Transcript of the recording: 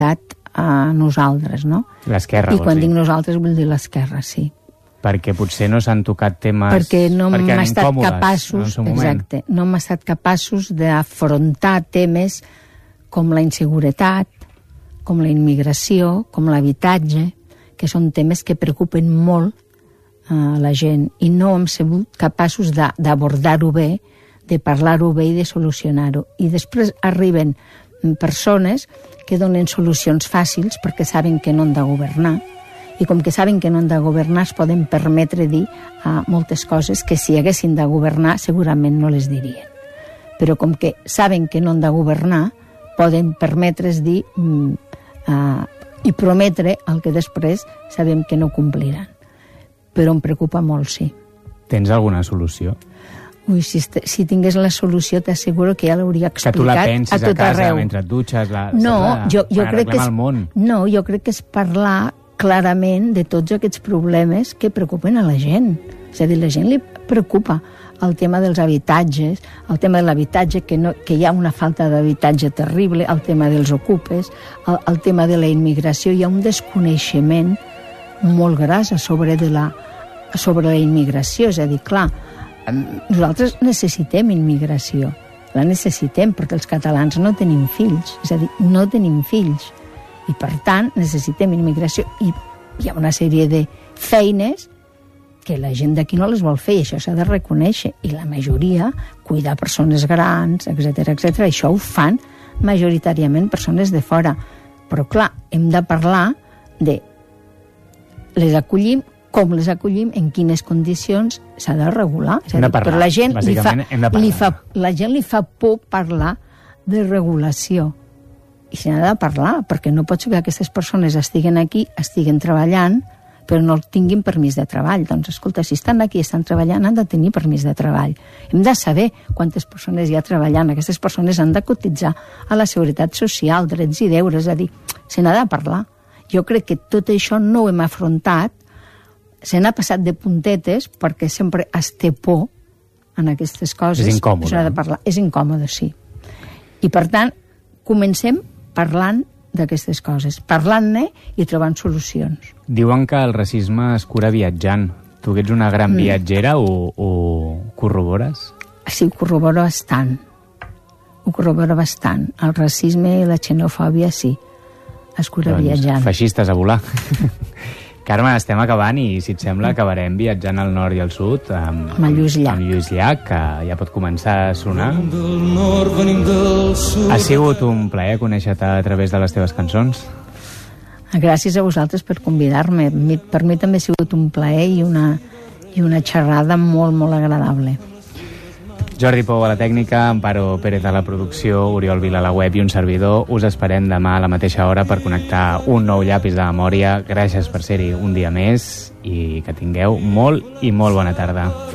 a nosaltres, no? L'esquerra, I quan dic nosaltres vull dir l'esquerra, sí. Perquè potser no s'han tocat temes... Perquè no hem estat incòmodes, capaços, no exacte, no hem estat capaços d'afrontar temes com la inseguretat, com la immigració, com l'habitatge, que són temes que preocupen molt a la gent, i no hem sigut capaços d'abordar-ho bé, de parlar-ho bé i de solucionar-ho. I després arriben persones que donen solucions fàcils perquè saben que no han de governar, i com que saben que no han de governar es poden permetre dir moltes coses que si haguessin de governar segurament no les dirien. Però com que saben que no han de governar poden permetre's dir i prometre el que després sabem que no compliran. Però em preocupa molt, sí. Tens alguna solució? Ui, si tingués la solució t'asseguro que ja l'hauria explicat que tu la pensis a tot a casa arreu. mentre et dutxes, jo crec que jo crec que és parlar clarament de tots aquests problemes que preocupen a la gent. És a dir, la gent li preocupa el tema dels habitatges, el tema de l'habitatge, que hi ha una falta d'habitatge terrible, el tema dels ocupes, el tema de la immigració. Hi ha un desconeixement molt gras sobre la immigració. És a dir, clar, nosaltres necessitem immigració, la necessitem perquè els catalans no tenim fills, és a dir, no tenim fills, i per tant necessitem immigració, i hi ha una sèrie de feines que la gent d'aquí no les vol fer, i això s'ha de reconèixer, i la majoria, cuidar persones grans, etc, això ho fan majoritàriament persones de fora, però clar, hem de parlar de les acollim, com les acollim, en quines condicions s'ha de regular. És a dir, però la gent li fa por parlar de regulació. I se n'ha de parlar, perquè no pot ser que aquestes persones estiguen aquí, estiguen treballant, però no tinguin permís de treball. Doncs, escolta, si estan aquí i estan treballant, han de tenir permís de treball. Hem de saber quantes persones hi ha treballant. Aquestes persones han de cotitzar a la Seguretat Social, drets i deures, és a dir, se n'ha de parlar. Jo crec que tot això no ho hem afrontat, se n'ha passat de puntetes perquè sempre es té por en aquestes coses. És incòmode. S'ha de parlar. És incòmode, sí. I per tant, comencem parlant d'aquestes coses, parlant-ne i trobant solucions. Diuen que el racisme es cura viatjant. Tu que ets una gran viatgera, ho corrobores? Sí, ho corroboro bastant. Ho corroboro bastant. El racisme i la xenofòbia, sí. Es cura viatjant. Feixistes a volar. Carme, estem acabant i, si et sembla, acabarem viatjant al nord i al sud amb Lluís Llach. Amb Lluís Llach, que ja pot començar a sonar. Ha sigut un plaer conèixer-te a través de les teves cançons. Gràcies a vosaltres per convidar-me. Per mi també ha sigut un plaer i una xerrada molt, molt agradable. Jordi Pou a la tècnica, Amparo Pérez a la producció, Oriol Vila a la web i un servidor. Us esperem demà a la mateixa hora per connectar un nou llapis de memòria. Gràcies per ser-hi un dia més i que tingueu molt i molt bona tarda.